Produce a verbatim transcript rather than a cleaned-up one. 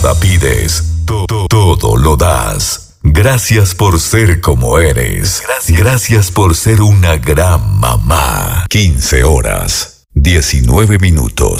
Nada pides, todo, todo lo das. Gracias por ser como eres. Gracias. Gracias por ser una gran mamá. quince horas, diecinueve minutos.